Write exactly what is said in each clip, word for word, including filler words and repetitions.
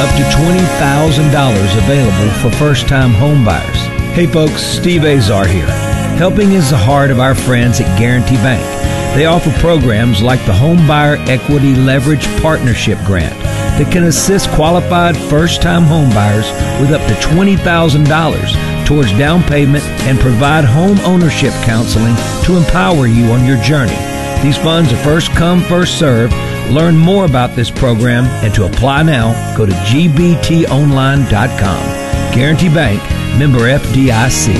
up to twenty thousand dollars available for first-time home buyers. Hey folks, Steve Azar here. Helping is the heart of our friends at Guarantee Bank. They offer programs like the Home Buyer Equity Leverage Partnership Grant that can assist qualified first-time home buyers with up to twenty thousand dollars towards down payment and provide home ownership counseling to empower you on your journey. These funds are first come, first served. Learn more about this program and to apply now, go to G B T online dot com. Guarantee Bank, member F D I C.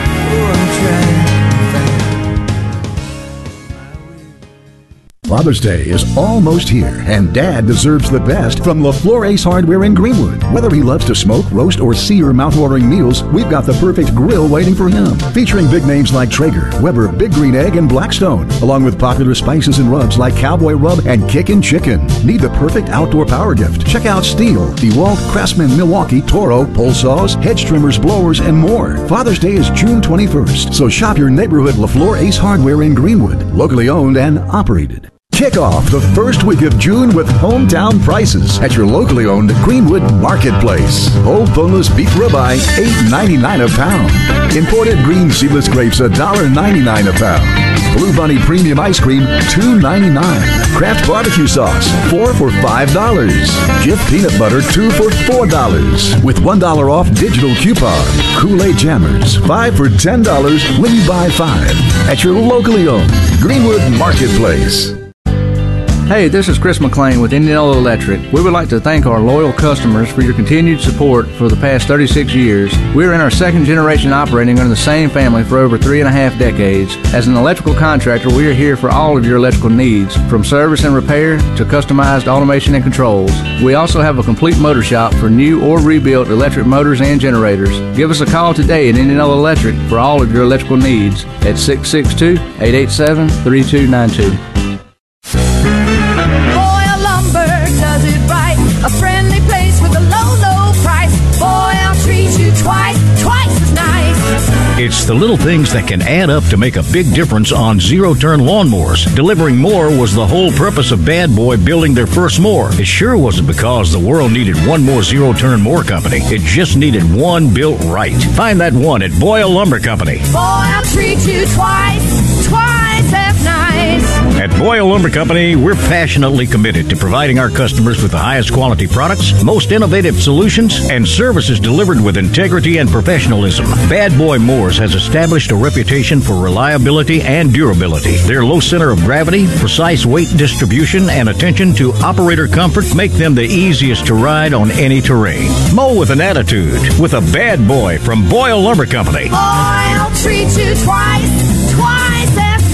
Father's Day is almost here, and Dad deserves the best from LaFleur Ace Hardware in Greenwood. Whether he loves to smoke, roast, or sear mouth-watering meals, we've got the perfect grill waiting for him. Featuring big names like Traeger, Weber, Big Green Egg, and Blackstone, along with popular spices and rubs like Cowboy Rub and Kickin' Chicken. Need the perfect outdoor power gift? Check out Stihl, DeWalt, Craftsman, Milwaukee, Toro, pole saws, hedge trimmers, blowers, and more. Father's Day is June twenty-first, so shop your neighborhood LaFleur Ace Hardware in Greenwood, locally owned and operated. Kick off the first week of June with hometown prices at your locally owned Greenwood Marketplace. Whole boneless beef ribeye, eight ninety-nine a pound. Imported green seedless grapes, one ninety-nine a pound. Blue Bunny Premium Ice Cream, two ninety-nine. Kraft Barbecue Sauce, four for five dollars. Jif Peanut Butter, two for four dollars. With one dollar off digital coupon. Kool-Aid Jammers, five for ten dollars when you buy five. At your locally owned Greenwood Marketplace. Hey, this is Chris McLean with Indianola Electric. We would like to thank our loyal customers for your continued support for the past thirty-six years. We're in our second generation operating under the same family for over three and a half decades. As an electrical contractor, we are here for all of your electrical needs, from service and repair to customized automation and controls. We also have a complete motor shop for new or rebuilt electric motors and generators. Give us a call today at Indianola Electric for all of your electrical needs at six six two, eight eight seven, three two nine two. A friendly place with a low, low price. Boy, I'll treat you twice, twice as nice. It's the little things that can add up to make a big difference on zero-turn lawnmowers. Delivering more was the whole purpose of Bad Boy building their first mower. It sure wasn't because the world needed one more zero-turn mower company. It just needed one built right. Find that one at Boyle Lumber Company. Boy, I'll treat you twice, twice as nice. At Boyle Lumber Company, we're passionately committed to providing our customers with the highest quality products, most innovative solutions, and services delivered with integrity and professionalism. Bad Boy Mowers has established a reputation for reliability and durability. Their low center of gravity, precise weight distribution, and attention to operator comfort make them the easiest to ride on any terrain. Mow with an attitude with a Bad Boy from Boyle Lumber Company. Boy, I'll treat you twice, twice as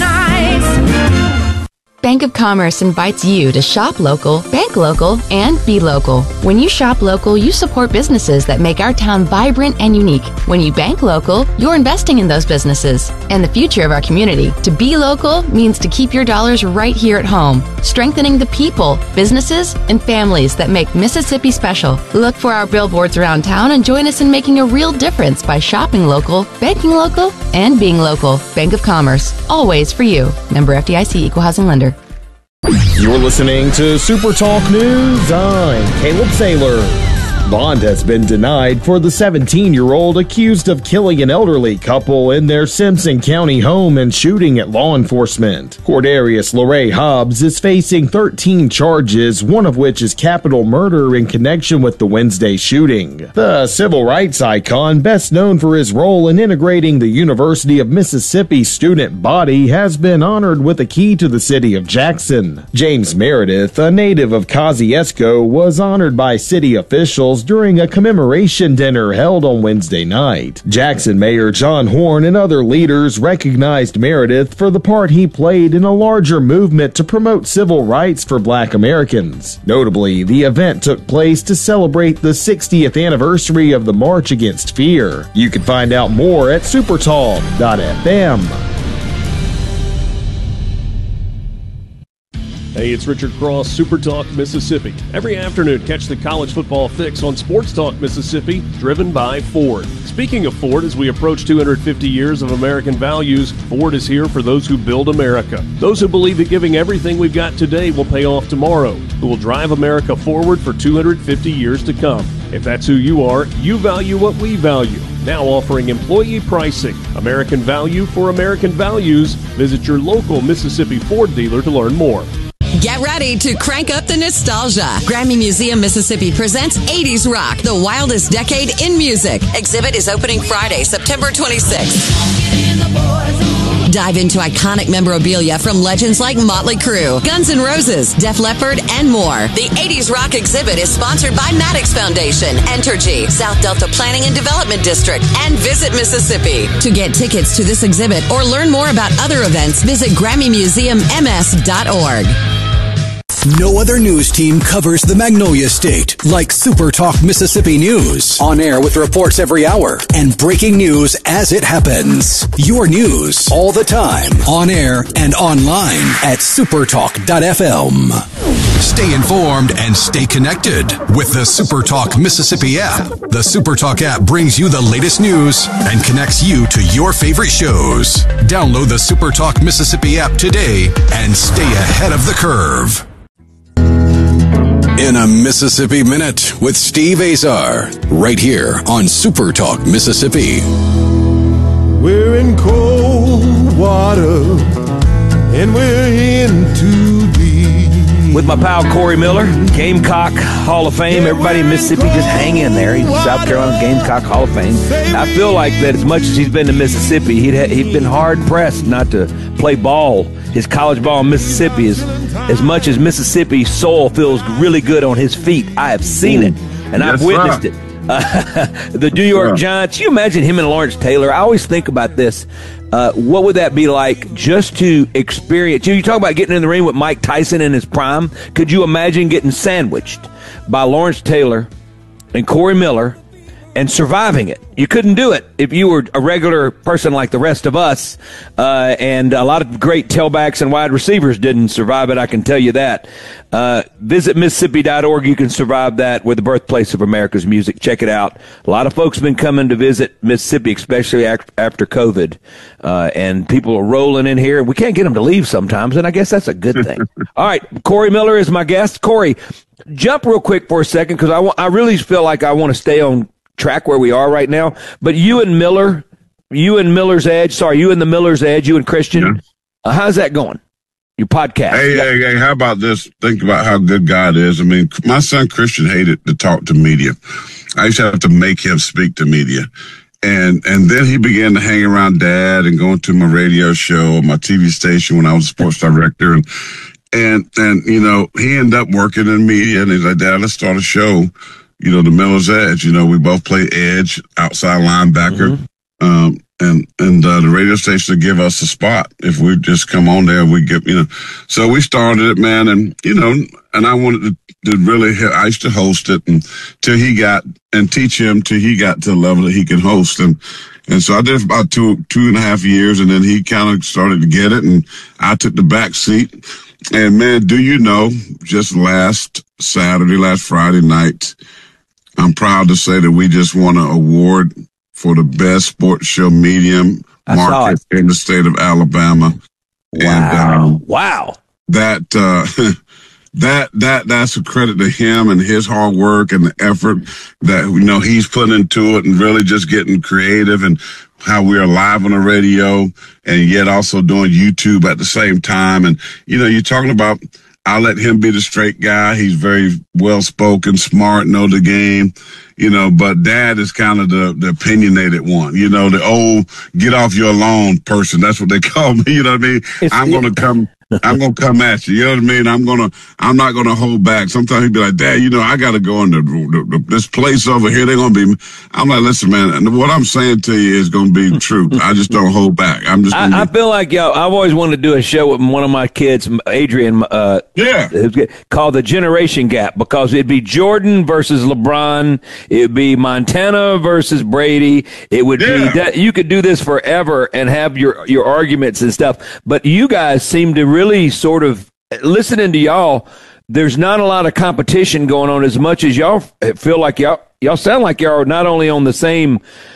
nice. Bank of Commerce invites you to shop local, bank local, and be local. When you shop local, you support businesses that make our town vibrant and unique. When you bank local, you're investing in those businesses and the future of our community. To be local means to keep your dollars right here at home, strengthening the people, businesses, and families that make Mississippi special. Look for our billboards around town and join us in making a real difference by shopping local, banking local, and being local. Bank of Commerce, always for you. Member F D I C, Equal Housing Lender. You're listening to Super Talk News. I'm Caleb Saylor. Bond has been denied for the seventeen-year-old accused of killing an elderly couple in their Simpson County home and shooting at law enforcement. Cordarius LeRae Hobbs is facing thirteen charges, one of which is capital murder in connection with the Wednesday shooting. The civil rights icon, best known for his role in integrating the University of Mississippi student body, has been honored with a key to the city of Jackson. James Meredith, a native of Kosciuszko, was honored by city officials during a commemoration dinner held on Wednesday night. Jackson Mayor John Horn and other leaders recognized Meredith for the part he played in a larger movement to promote civil rights for Black Americans. Notably, the event took place to celebrate the sixtieth anniversary of the March Against Fear. You can find out more at supertalk dot f m. Hey, it's Richard Cross, Super Talk Mississippi. Every afternoon, catch the college football fix on Sports Talk Mississippi, driven by Ford. Speaking of Ford, as we approach two hundred fifty years of American values, Ford is here for those who build America. Those who believe that giving everything we've got today will pay off tomorrow, who will drive America forward for two hundred fifty years to come. If that's who you are, you value what we value. Now offering employee pricing. American value for American values. Visit your local Mississippi Ford dealer to learn more. Get ready to crank up the nostalgia. Grammy Museum Mississippi presents eighties Rock, the wildest decade in music. Exhibit is opening Friday, September twenty-sixth. Dive into iconic memorabilia from legends like Motley Crue, Guns N' Roses, Def Leppard, and more. The eighties Rock exhibit is sponsored by Maddox Foundation, Entergy, South Delta Planning and Development District, and Visit Mississippi. To get tickets to this exhibit or learn more about other events, visit Grammy Museum M S dot org. No other news team covers the Magnolia State like Super Talk Mississippi News. On air with reports every hour and breaking news as it happens. Your news all the time. On air and online at supertalk dot f m. Stay informed and stay connected with the Super Talk Mississippi app. The Super Talk app brings you the latest news and connects you to your favorite shows. Download the Super Talk Mississippi app today and stay ahead of the curve. In a Mississippi Minute with Steve Azar, right here on Super Talk Mississippi. We're in cold water, and we're in too deep. With my pal Corey Miller, Gamecock Hall of Fame. Everybody in Mississippi, just hang in there. He's South Carolina's Gamecock Hall of Fame. I feel like that as much as he's been to Mississippi, he'd ha- he'd been hard-pressed not to play ball, his college ball in Mississippi. Is as much as Mississippi soil feels really good on his feet. I have seen it, and yes, I've witnessed sir. it. Uh, the New York sure. Giants, you imagine him and Lawrence Taylor. I always think about this. Uh, what would that be like just to experience? You talk about getting in the ring with Mike Tyson in his prime. Could you imagine getting sandwiched by Lawrence Taylor and Corey Miller and surviving it? You couldn't do it if you were a regular person like the rest of us. Uh, and a lot of great tailbacks and wide receivers didn't survive it, I can tell you that. Uh, visit Mississippi dot org. You can survive that. We're the birthplace of America's music. Check it out. A lot of folks have been coming to visit Mississippi, especially after COVID. Uh, and people are rolling in here. We can't get them to leave sometimes, and I guess that's a good thing. All right, Corey Miller is my guest. Corey, jump real quick for a second, because I, w- I really feel like I want to stay on track where we are right now. But you and Miller, you and Miller's Edge, sorry, you and the Miller's Edge, you and Christian, yeah. uh, how's that going? Your podcast. Hey, yeah. hey, hey, how about this? Think about how good God is. I mean, my son Christian hated to talk to media. I used to have to make him speak to media. And and then he began to hang around Dad and going to my radio show, my T V station when I was a sports director. And, and, and you know, he ended up working in media, and he's like, Dad, let's start a show. You know, the Miller's Edge. You know, we both play edge, outside linebacker. Mm-hmm. Um, and, and, uh, the radio station would give us a spot. If we just come on there, we get, you know, so we started it, man. And, you know, and I wanted to, to really, I used to host it and till he got, and teach him till he got to the level that he can host. And, and so I did about two, two and a half years, and then he kind of started to get it, and I took the back seat. And man, do you know, just last Saturday, last Friday night, I'm proud to say that we just won an award for the best sports show medium market in the state of Alabama. Wow. And, um, wow. That, uh, that, that, that's a credit to him and his hard work and the effort that, you know, he's put into it, and really just getting creative, and how we're live on the radio and yet also doing YouTube at the same time. And, you know, you're talking about, I let him be the straight guy. He's very well-spoken, smart, know the game, you know, but Dad is kind of the, the opinionated one, you know, the old get off your lawn person. That's what they call me. You know what I mean? It's, I'm going to come, I'm going to come at you. You know what I mean? I'm going to, I'm not going to hold back. Sometimes he'd be like, Dad, you know, I got to go in the, the, the, this place over here. They're going to be, I'm like, listen, man, what I'm saying to you is going to be true. I just don't hold back. I'm just, I, I feel like, yo, I've always wanted to do a show with one of my kids, Adrian, uh, yeah, called The Generation Gap, because it'd be Jordan versus LeBron. It'd be Montana versus Brady. It would yeah. be that you could do this forever and have your, your arguments and stuff. But you guys seem to really sort of listening to y'all, there's not a lot of competition going on as much as y'all feel like y'all, y'all sound like y'all are not only on the same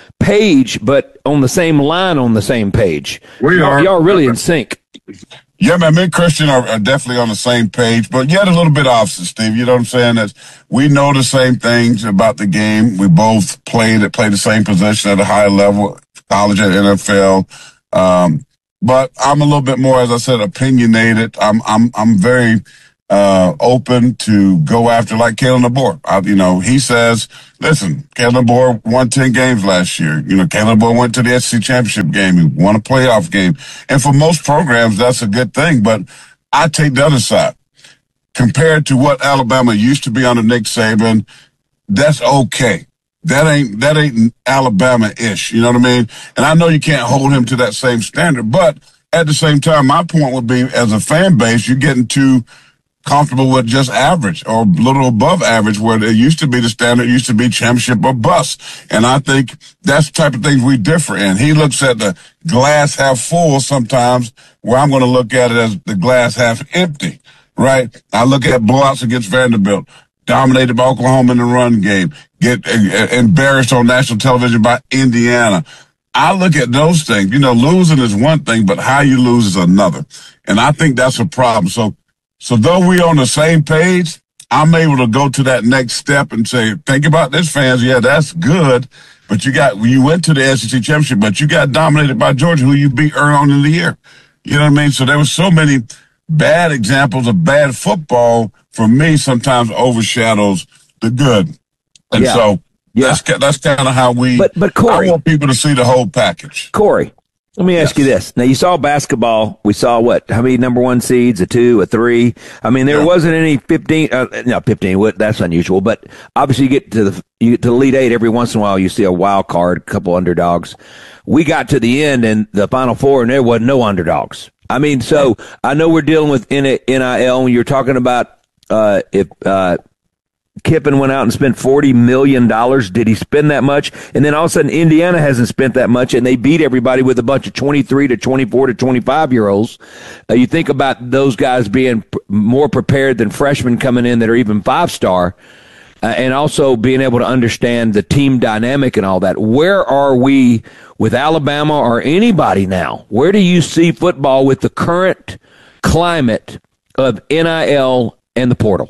page, but on the same line on the same page. We y'all, are. Y'all are really in sync. Yeah, man, me and Christian are, are definitely on the same page, but yet a little bit opposite, Steve. You know what I'm saying? That we know the same things about the game. We both played it, played the same position at a high level, college and N F L. Um, but I'm a little bit more, as I said, opinionated. I'm, I'm, I'm very, uh, open to go after like Kalen DeBoer. I, you know, he says, listen, Kalen DeBoer won ten games last year. You know, Kalen DeBoer went to the S E C championship game. He won a playoff game. And for most programs, that's a good thing. But I take the other side. Compared to what Alabama used to be under Nick Saban, that's okay. That ain't, that ain't Alabama-ish. You know what I mean? And I know you can't hold him to that same standard, but at the same time, my point would be, as a fan base, you're getting too comfortable with just average or a little above average, where it used to be the standard, used to be championship or bust. And I think that's the type of things we differ in. He looks at the glass half full sometimes, where I'm going to look at it as the glass half empty, right? I look at blowouts against Vanderbilt, dominated by Oklahoma in the run game, get uh, embarrassed on national television by Indiana. I look at those things. You know, losing is one thing, but how you lose is another. And I think that's a problem. So, So though we're on the same page, I'm able to go to that next step and say, think about this, fans. Yeah, that's good. But you got, you went to the S E C championship, but you got dominated by Georgia, who you beat early on in the year. You know what I mean? So there were so many bad examples of bad football, for me, sometimes overshadows the good. And Yeah. so Yeah. that's, that's kind of how we, But, but Corey, I want people to see the whole package. Corey, let me ask you this. Now, you saw basketball. We saw what? How many number one seeds? A two, a three? I mean, there Yeah. wasn't any fifteen. Uh, no, fifteen. What? That's unusual. But obviously, you get to the you get to the Elite Eight every once in a while. You see a wild card, a couple underdogs. We got to the end and the Final Four, and there wasn't no underdogs. I mean, so I know we're dealing with N I L, and you're talking about uh, if. Uh, Kippen went out and spent forty million dollars. Did he spend that much? And then all of a sudden, Indiana hasn't spent that much, and they beat everybody with a bunch of twenty-three to twenty-four to twenty-five-year-olds. Uh, you think about those guys being p- more prepared than freshmen coming in that are even five-star, uh, and also being able to understand the team dynamic and all that. Where are we with Alabama or anybody now? Where do you see football with the current climate of N I L and the portal?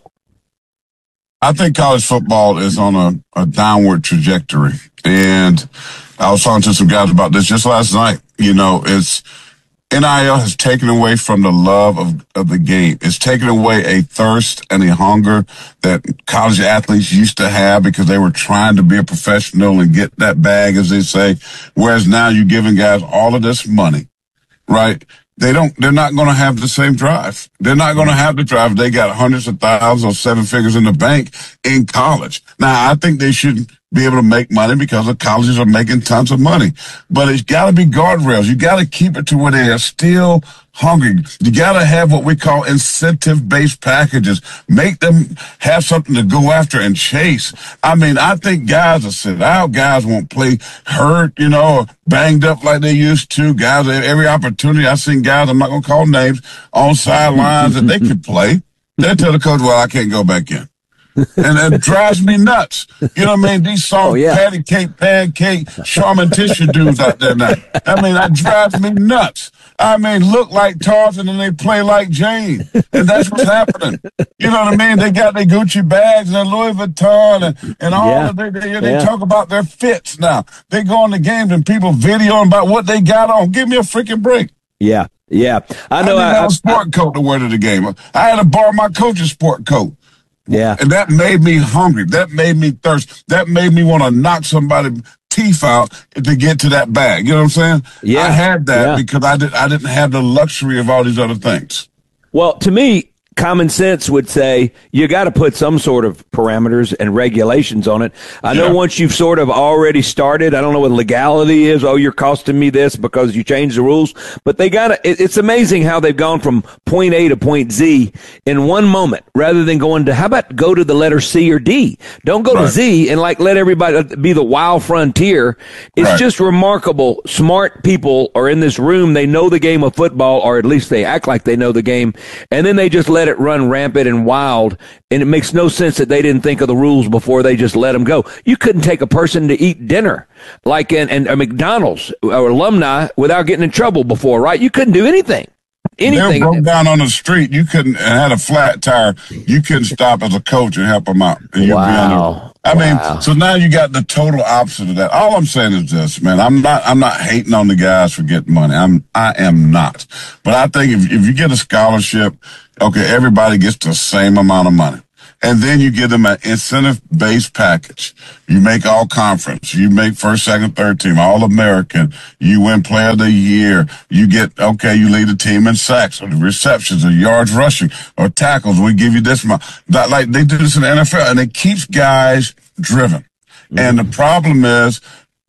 I think college football is on a, a downward trajectory. And I was talking to some guys about this just last night. You know, it's N I L has taken away from the love of, of the game. It's taken away a thirst and a hunger that college athletes used to have because they were trying to be a professional and get that bag, as they say. Whereas now you're giving guys all of this money, right? They don't, they're not going to have the same drive. They're not going to have the drive. They got hundreds of thousands or seven figures in the bank in college. Now, I think they should be able to make money because the colleges are making tons of money, but it's got to be guardrails. You got to keep it to where they are still hungry. You got to have what we call incentive-based packages. Make them have something to go after and chase. I mean, I think guys will sit out. Guys won't play hurt, you know, or banged up like they used to. Guys, every opportunity, I've seen guys, I'm not going to call names, on sidelines that they could play. They tell the coach, well, I can't go back in. And it drives me nuts. You know what I mean? These soft Oh, yeah. patty cake, pancake, Charmin tissue dudes out there now. I mean, that drives me nuts. I mean, look like Tarzan and they play like Jane. And that's what's happening. You know what I mean? They got their Gucci bags and their Louis Vuitton and, and all Yeah. of they, they, they Yeah. talk about their fits now. They go on the games and people videoing about what they got on. Give me a freaking break. Yeah, yeah. I know. I didn't I, have I, a sport coat to wear to the game. I had to borrow my coach's sport coat. yeah. And that made me hungry. That made me thirst. That made me want to knock somebody's teeth out to get to that bag. You know what I'm saying? Yeah. I had that Yeah. because I, did, I didn't have the luxury of all these other things. Well, to me, common sense would say you got to put some sort of parameters and regulations on it. I know Yeah. once you've sort of already started, I don't know what legality is. Oh, you're costing me this because you changed the rules. But they got to, it, it's amazing how they've gone from point A to point Z in one moment rather than going to, how about go to the letter C or D? Don't go Right. to Z and like let everybody be the wild frontier. It's Right. just remarkable. Smart people are in this room. They know the game of football, or at least they act like they know the game. And then they just let it run rampant and wild. And it makes no sense that they didn't think of the rules before they just let them go. You couldn't take a person to eat dinner like in, in a McDonald's or alumni without getting in trouble before, right? You couldn't do anything. Anything. They broke down on the street. You couldn't, and had a flat tire. You couldn't stop as a coach and help them out. And you'd Wow. Be under, I Wow. mean, so now you got the total opposite of that. All I'm saying is this, man. I'm not, I'm not hating on the guys for getting money. I'm, I am not. But I think if, if you get a scholarship, okay, everybody gets the same amount of money. And then you give them an incentive-based package. You make all conference. You make first, second, third team, all American. You win player of the year. You get, okay, you lead the team in sacks or receptions or yards rushing or tackles. We give you this amount. That, like they do this in the N F L, and it keeps guys driven. Mm-hmm. And the problem is,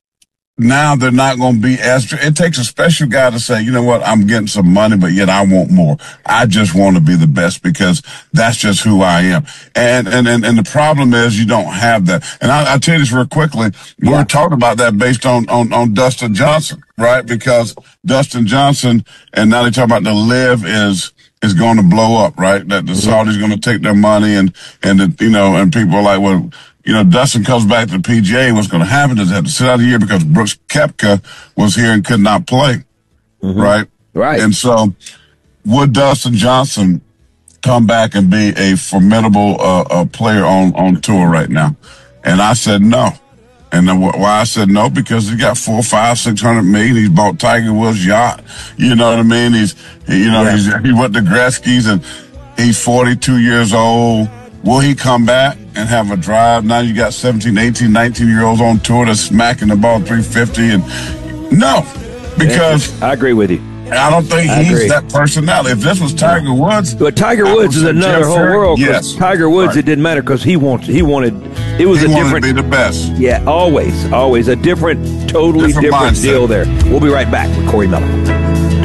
now they're not going to be as, it takes a special guy to say, you know what, I'm getting some money, but yet I want more. I just want to be the best because that's just who I am. And, and, and, and the problem is you don't have that. And I, I'll tell you this real quickly. We were talking about that based on, on, on Dustin Johnson, right? Because Dustin Johnson, and now they talk about the live is, is going to blow up, right? That the Saudis going to take their money and, and the, you know, and people are like, well, you know, Dustin comes back to the P G A. What's going to happen is they have to sit out a year because Brooks Koepka was here and could not play. Mm-hmm. Right. Right. And so would Dustin Johnson come back and be a formidable, uh, uh player on, on tour right now? And I said no. And then wh- why I said no, because he got four, five, six hundred million. He's bought Tiger Woods' yacht. You know what I mean? He's, he, you know, yeah. he's, he went to Gretzky's and he's forty-two years old. Will he come back and have a drive? Now you got seventeen, eighteen, nineteen year olds on tour that's smacking the ball three fifty and no, because I agree with you. I don't think I he's agree. that personality. If this was Tiger Woods, but Tiger Woods is another whole world. Yes, Tiger Woods, right. It didn't matter because he wanted. He wanted. It was he a wanted different. to be the best. Yeah, always, always a different, totally Different different, mindset. deal there. We'll be right back with Corey Miller.